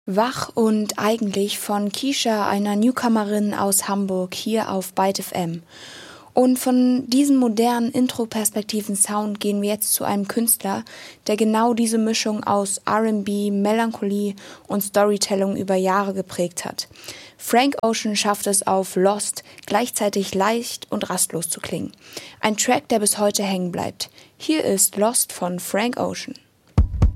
Wach und eigentlich von Keisha, einer Newcomerin aus Hamburg, hier auf Byte FM. Und von diesem modernen Intro-Perspektiven-Sound gehen wir jetzt zu einem Künstler, der genau diese Mischung aus R&B, Melancholie und Storytelling über Jahre geprägt hat. Frank Ocean schafft es auf Lost, gleichzeitig leicht und rastlos zu klingen. Ein Track, der bis heute hängen bleibt. Hier ist Lost von Frank Ocean.